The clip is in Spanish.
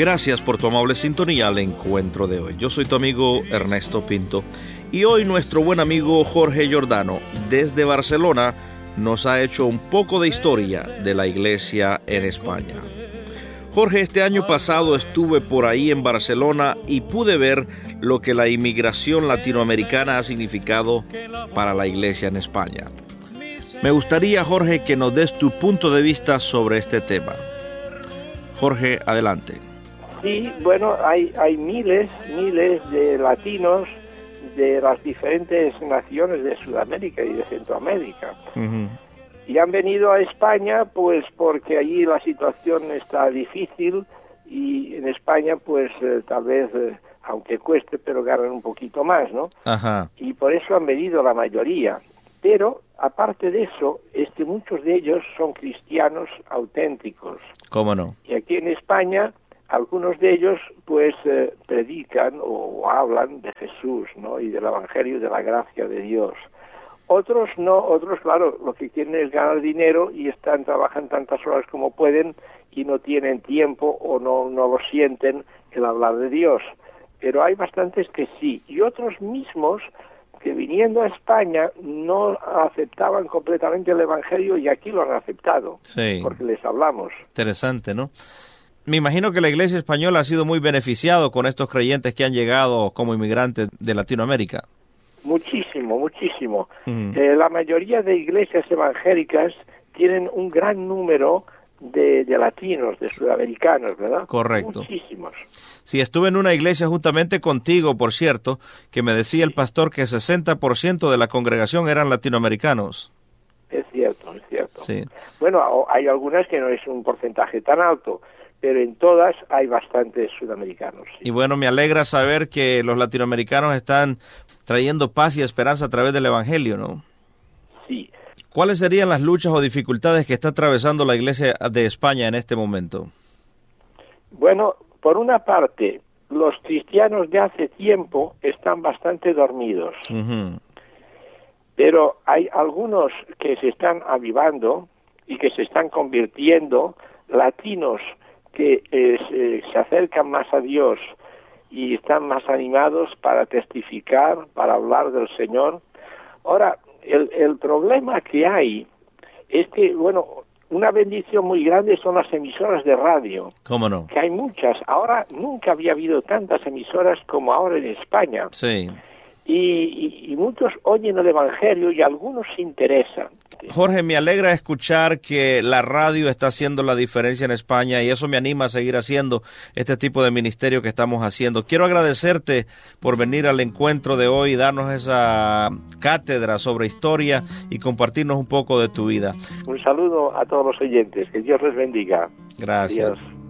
Gracias por tu amable sintonía al encuentro de hoy. Yo soy tu amigo Ernesto Pinto y hoy nuestro buen amigo Jorge Giordano desde Barcelona nos ha hecho un poco de historia de la iglesia en España. Jorge, este año pasado estuve por ahí en Barcelona y pude ver lo que la inmigración latinoamericana ha significado para la iglesia en España. Me gustaría, Jorge, que nos des tu punto de vista sobre este tema. Jorge, adelante. Sí, bueno, hay miles de latinos de las diferentes naciones de Sudamérica y de Centroamérica. Uh-huh. Y han venido a España pues porque allí la situación está difícil y en España pues tal vez, aunque cueste, pero ganan un poquito más, ¿no? Ajá. Y por eso han venido la mayoría. Pero, aparte de eso, muchos de ellos son cristianos auténticos. ¿Cómo no? Y aquí en España, algunos de ellos pues predican o hablan de Jesús, ¿no? Y del Evangelio, de la gracia de Dios. Otros no, otros claro, lo que quieren es ganar dinero y trabajan tantas horas como pueden y no tienen tiempo o no lo sienten el hablar de Dios. Pero hay bastantes que sí, y otros mismos que viniendo a España no aceptaban completamente el Evangelio y aquí lo han aceptado, sí, porque les hablamos. Interesante, ¿no? Me imagino que la iglesia española ha sido muy beneficiado con estos creyentes que han llegado como inmigrantes de Latinoamérica. Muchísimo. La mayoría de iglesias evangélicas tienen un gran número de latinos, de sudamericanos, ¿verdad? Correcto. Muchísimos. Sí, estuve en una iglesia justamente contigo, por cierto, que me decía el pastor que 60% de la congregación eran latinoamericanos. Es cierto. Sí. Bueno, hay algunas que no es un porcentaje tan alto, pero en todas hay bastantes sudamericanos. Sí. Y bueno, me alegra saber que los latinoamericanos están trayendo paz y esperanza a través del Evangelio, ¿no? Sí. ¿Cuáles serían las luchas o dificultades que está atravesando la iglesia de España en este momento? Bueno, por una parte, los cristianos de hace tiempo están bastante dormidos. Uh-huh. Pero hay algunos que se están avivando y que se están convirtiendo, latinos que se acercan más a Dios y están más animados para testificar, para hablar del Señor. Ahora, el problema que hay es que, bueno, una bendición muy grande son las emisoras de radio. ¿Cómo no? Que hay muchas. Ahora nunca había habido tantas emisoras como ahora en España. Sí. Y muchos oyen el Evangelio y algunos se interesan. Jorge, me alegra escuchar que la radio está haciendo la diferencia en España y eso me anima a seguir haciendo este tipo de ministerio que estamos haciendo. Quiero agradecerte por venir al encuentro de hoy y darnos esa cátedra sobre historia y compartirnos un poco de tu vida. Un saludo a todos los oyentes. Que Dios les bendiga. Gracias. Adiós.